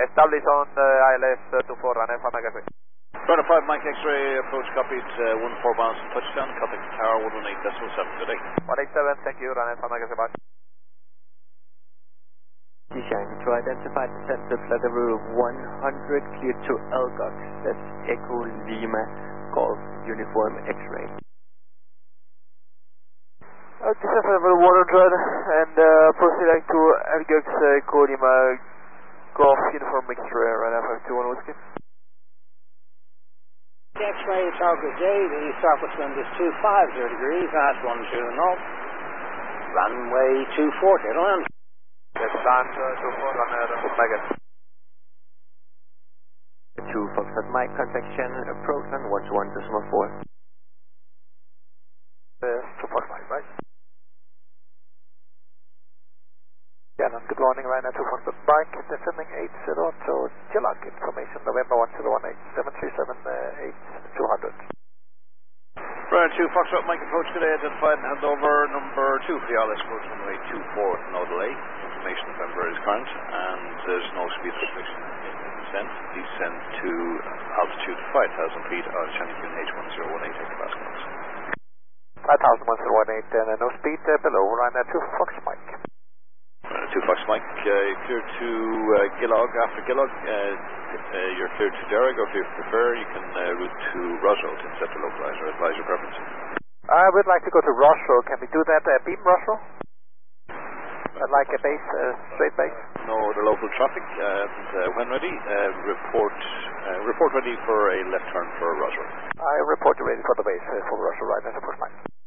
establish on ILS 24 runway 5 Mike X-ray. Runway 5 Mike X-ray, approach copied, 14 miles from touchdown, contact tower 118.7, good day. 187, thank you, runway 5 Mike X-ray, bye. Shine to identify descent to flight level 100, clear to Elgox, that's Echo Lima, Golf Uniform X-ray. Descent level 100 and proceeding to Elgox, Echo Lima, Golf Uniform X-ray, runway 521 whiskey. X-ray, target day, the southwest wind is 250 degrees, that's 120 knots, runway 240, land. Yes, land 24, runway 5 Mike X-ray. 2 Foxtrot Mike, contact Shannon, approach on 121.4. 2 Fox Mike, right? Shannon, good morning, runway 2 Foxtrot Mike, descending 80 to Gillock, information November 1018, 737 8200. Runway 2 Foxtrot Mike, approach today, identified and hand over number 2 for the ILS approach runway 24, no delay. Information November is current, and there's no speed restriction in descent. Descend to altitude 5,000 feet on Shannon H1018 Tabasco. 5,1018 and no speed below, runway 2 Fox Mike. 2 Fox Mike, clear to Gillog. After Gillog, you're clear to Derrig, or if you prefer, you can route to Roswell to set the localizer. Advise your preference. I would like to go to Roswell. Can we do that beam Roswell? I'd like a base, straight base. No, the local traffic, and when ready, report ready for a left turn for Roswell. I report you ready for the base for Roswell, right, as a push mine.